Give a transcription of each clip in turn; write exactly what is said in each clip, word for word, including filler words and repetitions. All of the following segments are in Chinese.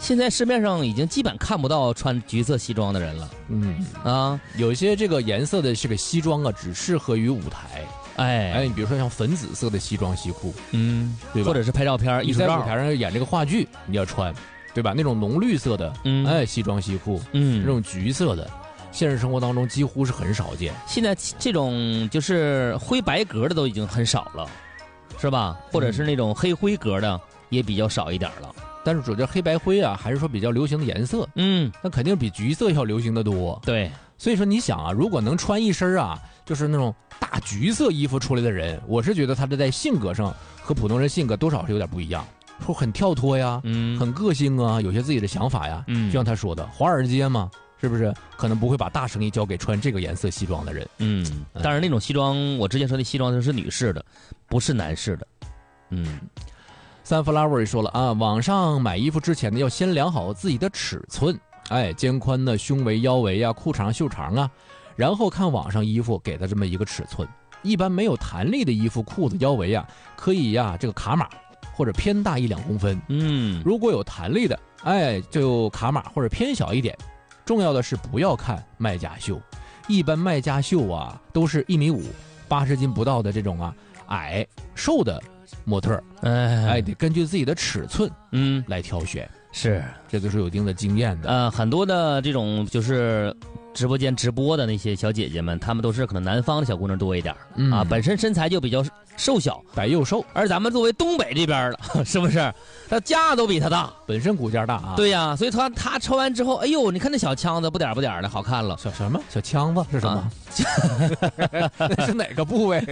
现在市面上已经基本看不到穿橘色西装的人了。 嗯啊， 有一些这个颜色的这个西装啊，只适合于舞台。 哎哎，你比如说像粉紫色的西装西裤， 嗯， 对吧？ 或者是拍照片、艺术照， 你在舞台上演这个话剧，你要穿，对吧？那种浓绿色的， 嗯， 哎，西装西裤， 嗯， 这种橘色的，现实生活当中几乎是很少见。 现在这种就是灰白格的都已经很少了，是吧？或者是那种黑灰格的也比较少一点了。 但是主要黑白灰啊，还是说比较流行的颜色， 嗯， 那肯定比橘色要流行的多。 对， 所以说你想啊，如果能穿一身啊，就是那种大橘色衣服出来的人，我是觉得他的在性格上和普通人性格多少是有点不一样，说很跳脱呀， 嗯， 很个性啊，有些自己的想法呀。 嗯， 就像他说的，华尔街嘛，是不是可能不会把大生意交给穿这个颜色西装的人？ 嗯，当然那种西装，我之前说的西装就是女士的，不是男士的。嗯。 Sunflower 也说了啊，网上买衣服之前呢，要先量好自己的尺寸，哎，肩宽的、胸围、腰围啊，裤长、袖长啊，然后看网上衣服给的这么一个尺寸。一般没有弹力的衣服，裤子腰围啊，可以呀、啊、这个卡码或者偏大一两公分。 嗯， 如果有弹力的，哎，就卡码或者偏小一点。重要的是不要看卖家秀，一般卖家秀啊都是一米五、八十斤不到的这种啊矮瘦的模特， 哎哎，得根据自己的尺寸， 嗯， 来挑选， 是， 这都是有一定的经验的。 呃，很多的这种就是直播间直播的那些小姐姐们，她们都是可能南方的小姑娘多一点、嗯、啊，本身身材就比较瘦小， 白又瘦， 而咱们作为东北这边的，是不是？她架都比她大， 本身骨架大啊。 对呀、啊，所以她她穿完之后，哎呦，你看那小腔子不点不点的，好看了。 小什么？小腔子是什么？啊、那是哪个部位？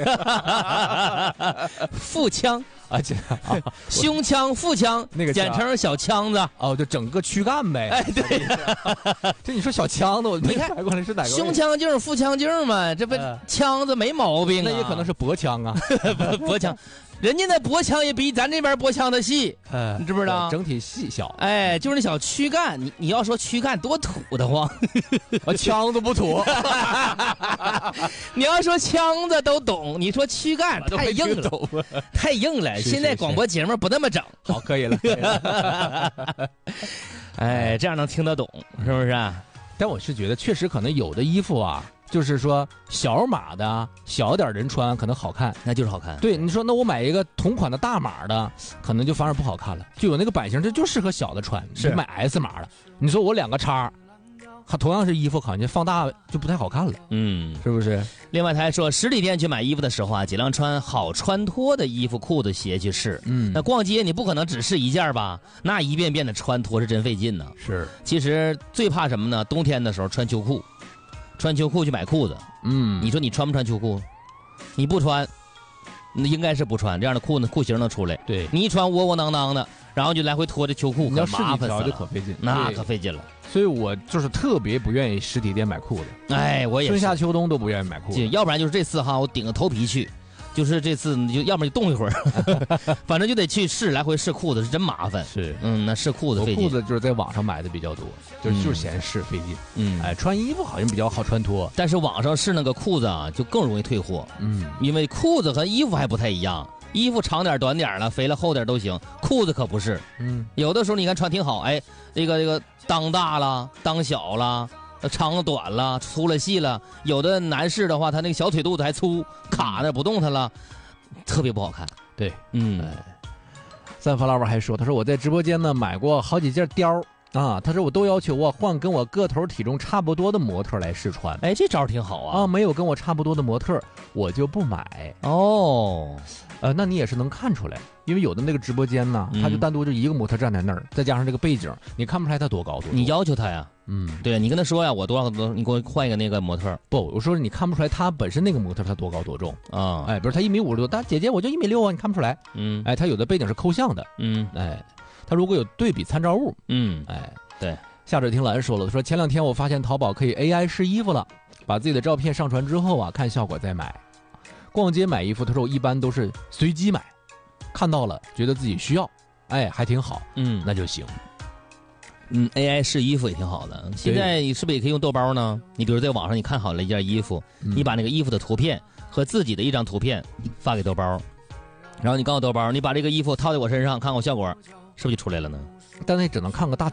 腹腔。 啊，这啊， 胸腔、腹腔， 那个简称小腔子。 哦，就整个躯干呗。 哎，对。 这你说小腔子，我没猜过来是哪个？ 胸腔镜、腹腔镜嘛，这不、呃、腔子没毛病啊。 那也可能是脖腔啊， 脖腔。人家那脖腔也比咱这边脖腔的细， 呃， 你知不知道？ 整体细小， 哎，就是那小躯干，你你要说躯干多土得慌， 啊，腔子不土。 你要说腔子都懂，你说躯干太硬了，太硬了。现在广播节目不那么整， 好，可以了。可以了哎，这样能听得懂，是不是？ 但我是觉得，确实可能有的衣服啊。就是说小码的小点人穿可能好看， 那就是好看。 对，你说那我买一个同款的大码的，可能就反而不好看了。就有那个版型，这就适合小的穿。 是买 S 码的，你说我两个叉，它同样是衣服，好像放大就不太好看了。 嗯， 是不是？ 另外他还说，实体店去买衣服的时候啊，尽量穿好穿脱的衣服、裤子、鞋去试。 嗯， 那逛街你不可能只试一件吧？那一遍遍的穿脱是真费劲呢。 是， 其实最怕什么呢？冬天的时候穿秋裤。穿秋裤去买裤子， 嗯， 你说你穿不穿秋裤？你不穿，那应该是不穿，这样的裤子裤型能出来。 对， 你一穿窝窝囊囊的，然后就来回脱这秋裤， 你要麻烦死了， 就可费劲， 那可费劲了。 所以我就是特别不愿意实体店买裤子， 哎，我也春夏秋冬都不愿意买裤子， 要不然就是这次哈，我顶个头皮去。就是这次你就要么就冻一会儿，反正就得去试，来回试裤子是真麻烦。 是， 嗯，那试裤子费劲。 裤子就是在网上买的比较多，就是、嗯、就是嫌试费劲。 嗯， 哎，穿衣服好像比较好穿脱， 但是网上试那个裤子啊，就更容易退货。 嗯， 因为裤子和衣服还不太一样，衣服长点、短点了，肥了、厚点都行，裤子可不是。 嗯， 有的时候你看穿挺好，哎，这个这个裆大了、裆小了。长了短了，粗了细了，有的男士的话，他那个小腿肚子还粗，卡那不动弹了，特别不好看。 对， 嗯。 三发老板还说，他说我在直播间呢买过好几件貂啊，他说我都要求我换跟我个头体重差不多的模特来试穿。 哎，这招挺好啊！ 啊，没有跟我差不多的模特，我就不买。 哦， 呃，那你也是能看出来，因为有的那个直播间呢，他就单独就一个模特站在那儿，嗯、再加上这个背景，你看不出来他多高多重。 你要求他呀？ 嗯， 对，你跟他说呀，我多少多，你给我换一个那个模特。 不，我说你看不出来他本身那个模特他多高多重啊？ 哎，比如他一米五十多，但姐姐我就一米六啊，你看不出来。 嗯， 哎，他有的背景是抠像的。 嗯， 哎，他如果有对比参照物， 嗯， 哎， 对。 夏者听兰说了，说前两天我发现淘宝可以 A I 试衣服了，把自己的照片上传之后啊，看效果再买。逛街买衣服，他说我一般都是随机买，看到了觉得自己需要，哎，还挺好， 嗯， 那就行。 嗯 ，A I 试衣服也挺好的。现在你是不是也可以用豆包呢？你比如在网上你看好了一件衣服，嗯、你把那个衣服的图片和自己的一张图片发给豆包，然后你告诉豆包，你把这个衣服套在我身上，看看效果是不是就出来了呢？ 但那只能看个大